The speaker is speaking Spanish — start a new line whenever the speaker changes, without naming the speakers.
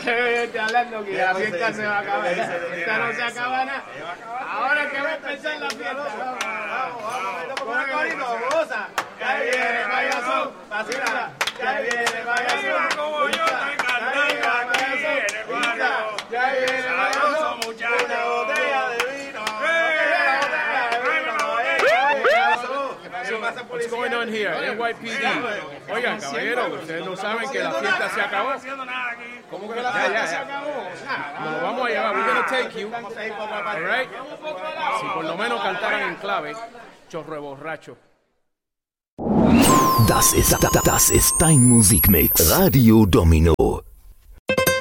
Estoy hablando que la fiesta se va a acabar. Esta no se acaba nada. Ahora que va a empezar la fiesta. Vamos, goza. Ya viene payaso, vacila. Ya viene payaso, como yo te encanta. Ya viene payaso, muchacha, botella de vino.
What's going on here? NYPD. Oigan, caballeros, ustedes no saben que la fiesta se acabó.
¿Cómo que la fiesta se acabó?
Nos vamos a llevar. We're gonna take you. All right? Si por lo menos cantaran en clave, chorro de borracho.
Das ist Dein Musikmix. Radio Domino.